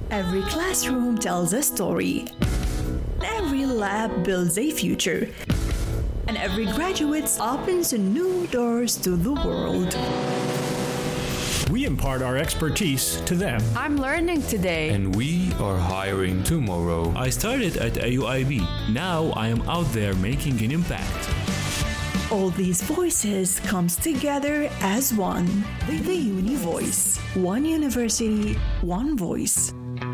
Every classroom tells a story. Every lab builds a future. And every graduate opens new doors to the world. We impart our expertise to them. I'm learning today. And we are hiring tomorrow. I started at AUIB. Now I am out there making an impact. All these voices comes together as one. The Uni Voice. One university, one voice.